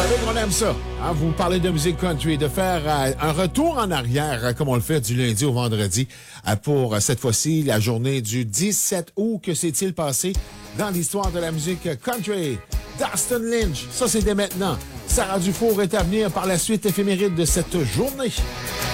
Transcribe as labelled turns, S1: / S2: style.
S1: savez qu'on aime ça. Hein? Vous parlez de musique country, de faire un retour en arrière, comme on le fait du lundi au vendredi, pour cette fois-ci la journée du 17 août. Que s'est-il passé dans l'histoire de la musique country? Dustin Lynch, ça c'est dès maintenant. Sarah Dufour est à venir par la suite éphéméride de cette journée.